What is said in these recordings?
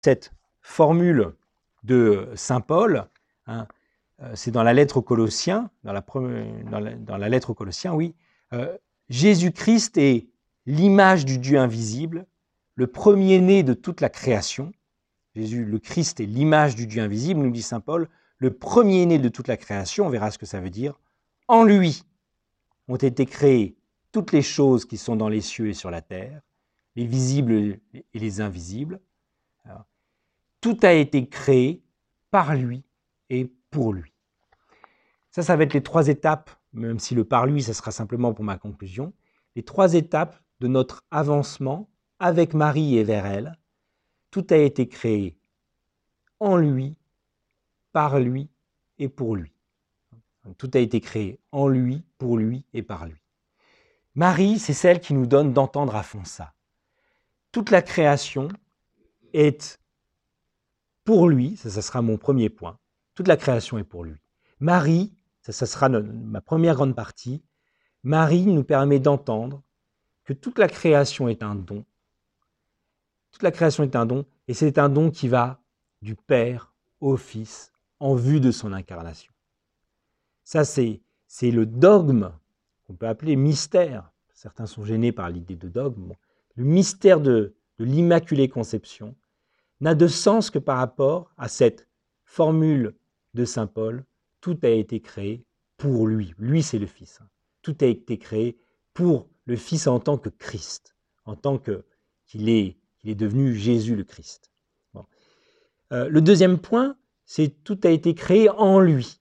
cette formule de saint Paul, hein, c'est dans la lettre aux Colossiens, dans la lettre aux Colossiens, oui, Jésus-Christ est l'image du Dieu invisible, le premier-né de toute la création. Jésus, le Christ, est l'image du Dieu invisible, nous dit saint Paul, le premier-né de toute la création, on verra ce que ça veut dire. En lui ont été créées toutes les choses qui sont dans les cieux et sur la terre, les visibles et les invisibles. Alors, tout a été créé par lui et pour lui. Ça va être les 3 étapes, même si le par lui, ça sera simplement pour ma conclusion, les 3 étapes de notre avancement avec Marie et vers elle. Tout a été créé en lui, par lui et pour lui. Tout a été créé en lui, pour lui et par lui. Marie, c'est celle qui nous donne d'entendre à fond ça. Toute la création est pour lui, ça sera mon premier point. Toute la création est pour lui. Marie, ça sera ma première grande partie. Marie nous permet d'entendre que toute la création est un don. Toute la création est un don, et c'est un don qui va du Père au Fils en vue de son incarnation. Ça, c'est le dogme qu'on peut appeler mystère. Certains sont gênés par l'idée de dogme. Bon. Le mystère de l'Immaculée Conception n'a de sens que par rapport à cette formule de saint Paul. Tout a été créé pour lui. Lui, c'est le Fils. Tout a été créé pour le Fils en tant que Christ, en tant qu'il est devenu Jésus le Christ. Bon. Le deuxième point, c'est tout a été créé en lui.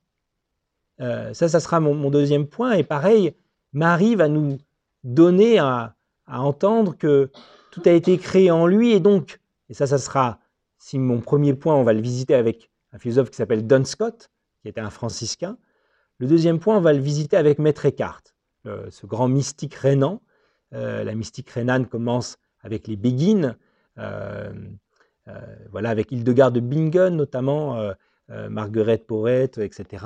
Ça sera mon deuxième point. Et pareil, Marie va nous donner à entendre que tout a été créé en lui. Et donc, et ça sera, si mon premier point, on va le visiter avec un philosophe qui s'appelle Duns Scott, qui était un franciscain. Le deuxième point, on va le visiter avec Maître Eckhart, ce grand mystique rhénan. La mystique rhénane commence avec les Béguines, voilà, avec Hildegard de Bingen notamment, Margaret Porete, etc.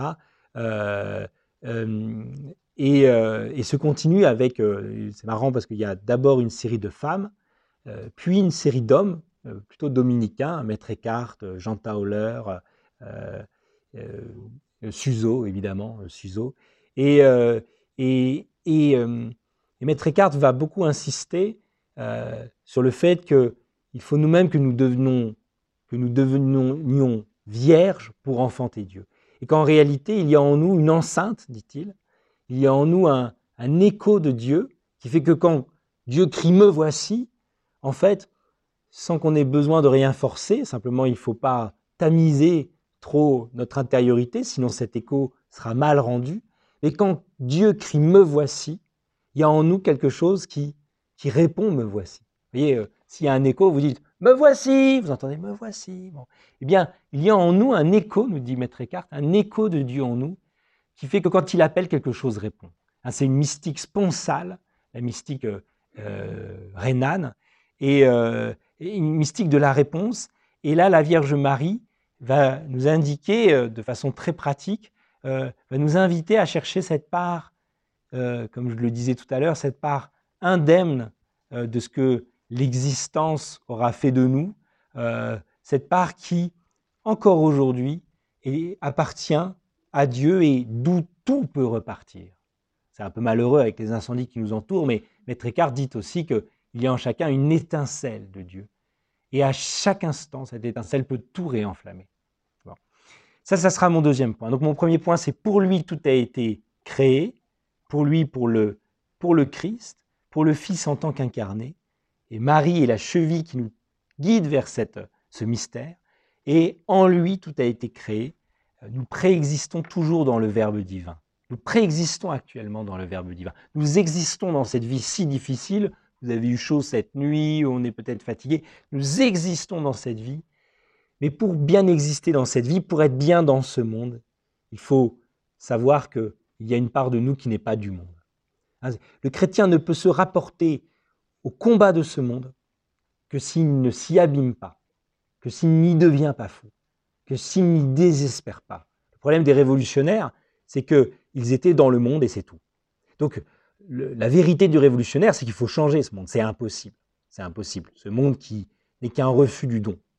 Et se continue avec, c'est marrant parce qu'il y a d'abord une série de femmes, puis une série d'hommes, plutôt dominicains, Maître Eckhart, Jean Tauler, Suso, évidemment, Suso. Et Maître Eckhart va beaucoup insister sur le fait qu'il faut nous-mêmes que nous devenions vierges pour enfanter Dieu. Et qu'en réalité, il y a en nous une enceinte, dit-il, il y a en nous un écho de Dieu qui fait que quand Dieu crie « me voici », en fait, sans qu'on ait besoin de rien forcer, simplement il ne faut pas tamiser trop notre intériorité, sinon cet écho sera mal rendu. Et quand Dieu crie « me voici », il y a en nous quelque chose qui répond « me voici ». Vous voyez, s'il y a un écho, vous dites « me voici », vous entendez « me voici ». Bon. Eh bien, il y a en nous un écho, nous dit Maître Eckhart, un écho de Dieu en nous, qui fait que quand il appelle, quelque chose répond. C'est une mystique sponsale, la mystique rhénane, et une mystique de la réponse. Et là, la Vierge Marie va nous indiquer de façon très pratique, va nous inviter à chercher cette part, comme je le disais tout à l'heure, cette part indemne de ce que l'existence aura fait de nous, cette part qui, encore aujourd'hui, appartient à Dieu et d'où tout peut repartir. C'est un peu malheureux avec les incendies qui nous entourent, mais Maître Eckhart dit aussi qu'il y a en chacun une étincelle de Dieu. Et à chaque instant, cette étincelle peut tout réenflammer. Bon. Ça sera mon deuxième point. Donc mon premier point, c'est pour lui, tout a été créé, pour lui, pour le Christ, pour le Fils en tant qu'incarné. Et Marie est la cheville qui nous guide vers ce mystère. Et en lui, tout a été créé. Nous préexistons toujours dans le Verbe divin. Nous préexistons actuellement dans le Verbe divin. Nous existons dans cette vie si difficile. Vous avez eu chaud cette nuit, on est peut-être fatigué. Nous existons dans cette vie. Mais pour bien exister dans cette vie, pour être bien dans ce monde, il faut savoir qu'il y a une part de nous qui n'est pas du monde. Le chrétien ne peut se rapporter au combat de ce monde que s'il ne s'y abîme pas, que s'il n'y devient pas fou, que s'il n'y désespère pas. Le problème des révolutionnaires, c'est qu'ils étaient dans le monde et c'est tout. Donc, la vérité du révolutionnaire, c'est qu'il faut changer ce monde. C'est impossible. C'est impossible. Ce monde qui n'est qu'un refus du don.